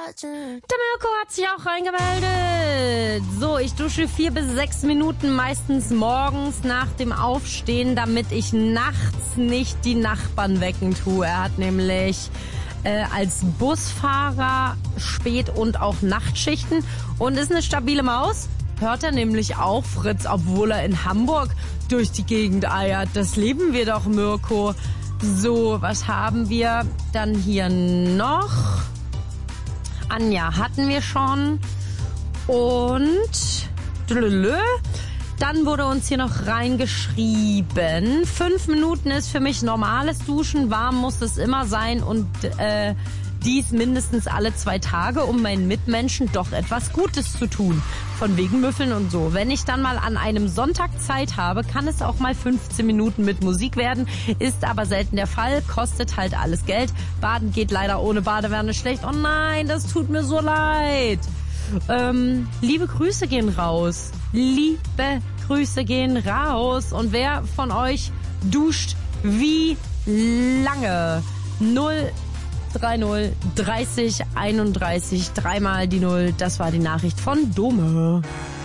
Der Mirko hat sich auch reingemeldet. So, ich dusche 4 bis 6 Minuten, meistens morgens nach dem Aufstehen, damit ich nachts nicht die Nachbarn wecken tue. Er hat nämlich als Busfahrer Spät- und auch Nachtschichten und ist eine stabile Maus. Hört er nämlich auch Fritz, obwohl er in Hamburg durch die Gegend eiert. Das lieben wir doch, Mirko. So, was haben wir dann hier noch? Anja hatten wir schon. Und dann wurde uns hier noch reingeschrieben. 5 Minuten ist für mich normales Duschen. Warm muss es immer sein und dies mindestens alle 2 Tage, um meinen Mitmenschen doch etwas Gutes zu tun. Von wegen Müffeln und so. Wenn ich dann mal an einem Sonntag Zeit habe, kann es auch mal 15 Minuten mit Musik werden. Ist aber selten der Fall. Kostet halt alles Geld. Baden geht leider ohne Badewanne schlecht. Oh nein, das tut mir so leid. Liebe Grüße gehen raus. Liebe Grüße gehen raus. Und wer von euch duscht wie lange? 030 30 31 3 mal die 0. Das war die Nachricht von Dome.